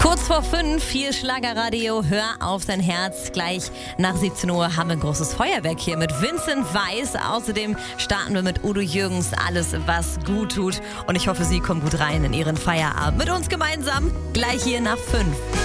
Kurz vor 5, hier Schlagerradio, hör auf dein Herz. Gleich nach 17 Uhr haben wir ein großes Feuerwerk hier mit Vincent Weiss. Außerdem starten wir mit Udo Jürgens, alles was gut tut. Und ich hoffe, Sie kommen gut rein in Ihren Feierabend. Mit uns gemeinsam, gleich hier nach 5.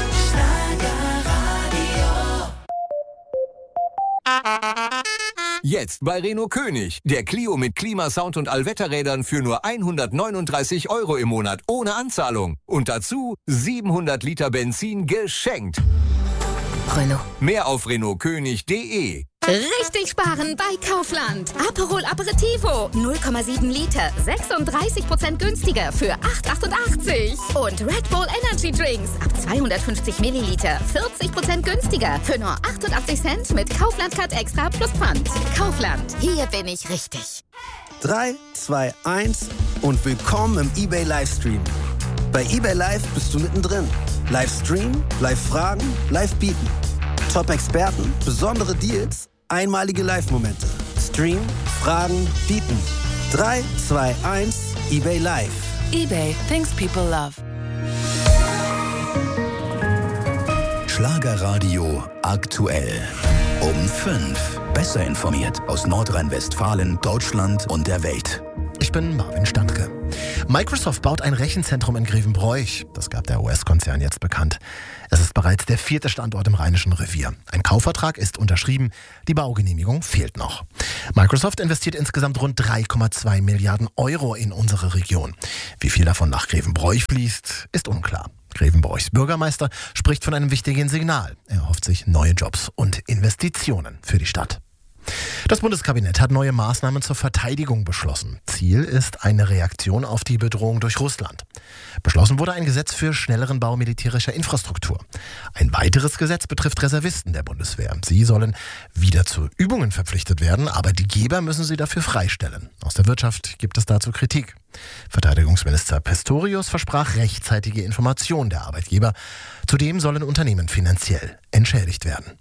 Jetzt bei Renault König. Der Clio mit Klimasound und Allwetterrädern für nur 139 € im Monat ohne Anzahlung. Und dazu 700 Liter Benzin geschenkt. Renault. Mehr auf renaultkönig.de. Richtig sparen bei Kaufland. Aperol Aperitivo 0,7 Liter, 36% günstiger für 8,88. Und Red Bull Energy Drinks ab 250 Milliliter, 40% günstiger für nur 88 Cent mit Kaufland Card Extra plus Pfand. Kaufland, hier bin ich richtig. 3, 2, 1 und willkommen im eBay Livestream. Bei eBay Live bist du mittendrin. Livestream, Live-Fragen, Live-Bieten. Top-Experten, besondere Deals, einmalige Live-Momente. Stream, Fragen, Bieten. 3, 2, 1, eBay Live. eBay, things people love. Schlagerradio aktuell. Um 5. Besser informiert aus Nordrhein-Westfalen, Deutschland und der Welt. Ich bin Marvin Standke. Microsoft baut ein Rechenzentrum in Grevenbroich. Das gab der US-Konzern jetzt bekannt. Es ist bereits der 4. Standort im Rheinischen Revier. Ein Kaufvertrag ist unterschrieben. Die Baugenehmigung fehlt noch. Microsoft investiert insgesamt rund 3,2 Milliarden € in unsere Region. Wie viel davon nach Grevenbroich fließt, ist unklar. Grevenbroichs Bürgermeister spricht von einem wichtigen Signal. Er erhofft sich neue Jobs und Investitionen für die Stadt. Das Bundeskabinett hat neue Maßnahmen zur Verteidigung beschlossen. Ziel ist eine Reaktion auf die Bedrohung durch Russland. Beschlossen wurde ein Gesetz für schnelleren Bau militärischer Infrastruktur. Ein weiteres Gesetz betrifft Reservisten der Bundeswehr. Sie sollen wieder zu Übungen verpflichtet werden, aber die Geber müssen sie dafür freistellen. Aus der Wirtschaft gibt es dazu Kritik. Verteidigungsminister Pistorius versprach rechtzeitige Informationen der Arbeitgeber. Zudem sollen Unternehmen finanziell entschädigt werden.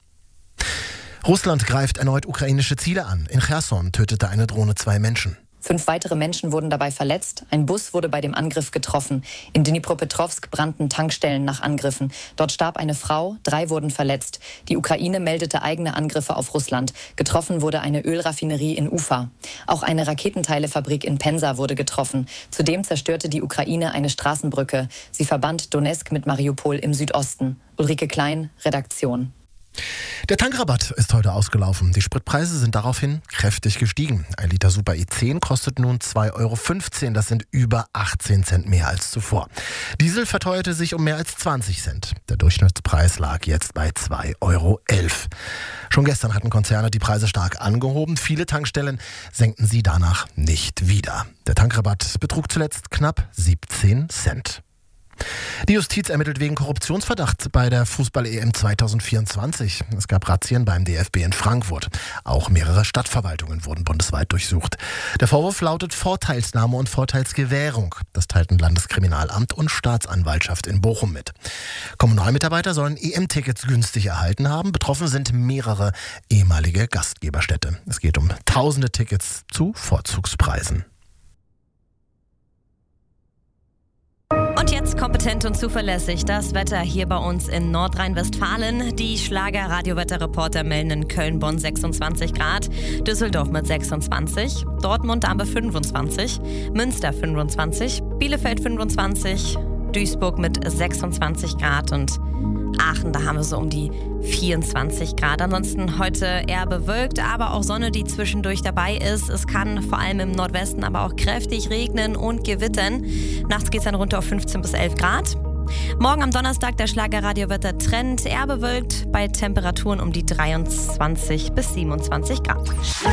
Russland greift erneut ukrainische Ziele an. In Cherson tötete eine Drohne 2 Menschen. 5 weitere Menschen wurden dabei verletzt. Ein Bus wurde bei dem Angriff getroffen. In Dnipropetrovsk brannten Tankstellen nach Angriffen. Dort starb eine Frau, 3 wurden verletzt. Die Ukraine meldete eigene Angriffe auf Russland. Getroffen wurde eine Ölraffinerie in Ufa. Auch eine Raketenteilefabrik in Pensa wurde getroffen. Zudem zerstörte die Ukraine eine Straßenbrücke. Sie verband Donezk mit Mariupol im Südosten. Ulrike Klein, Redaktion. Der Tankrabatt ist heute ausgelaufen. Die Spritpreise sind daraufhin kräftig gestiegen. Ein Liter Super E10 kostet nun 2,15 €. Das sind über 18 Cent mehr als zuvor. Diesel verteuerte sich um mehr als 20 Cent. Der Durchschnittspreis lag jetzt bei 2,11 €. Schon gestern hatten Konzerne die Preise stark angehoben. Viele Tankstellen senkten sie danach nicht wieder. Der Tankrabatt betrug zuletzt knapp 17 Cent. Die Justiz ermittelt wegen Korruptionsverdacht bei der Fußball-EM 2024. Es gab Razzien beim DFB in Frankfurt. Auch mehrere Stadtverwaltungen wurden bundesweit durchsucht. Der Vorwurf lautet Vorteilsnahme und Vorteilsgewährung. Das teilten Landeskriminalamt und Staatsanwaltschaft in Bochum mit. Kommunalmitarbeiter sollen EM-Tickets günstig erhalten haben. Betroffen sind mehrere ehemalige Gastgeberstädte. Es geht um tausende Tickets zu Vorzugspreisen. Und jetzt kompetent und zuverlässig das Wetter hier bei uns in Nordrhein-Westfalen. Die Schlager-Radio-Wetterreporter melden in Köln, Bonn 26 Grad, Düsseldorf mit 26, Dortmund aber 25, Münster 25, Bielefeld 25, Duisburg mit 26 Grad und Aachen, da haben wir so um die 24 Grad. Ansonsten heute eher bewölkt, aber auch Sonne, die zwischendurch dabei ist. Es kann vor allem im Nordwesten aber auch kräftig regnen und gewittern. Nachts geht es dann runter auf 15 bis 11 Grad. Morgen am Donnerstag der Schlagerradio-Wetter-Trend eher bewölkt bei Temperaturen um die 23 bis 27 Grad.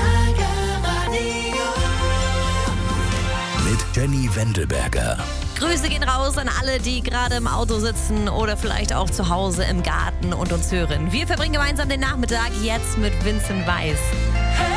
Mit Jenny Wendelberger. Grüße gehen raus an alle, die gerade im Auto sitzen oder vielleicht auch zu Hause im Garten und uns hören. Wir verbringen gemeinsam den Nachmittag jetzt mit Vincent Weiss.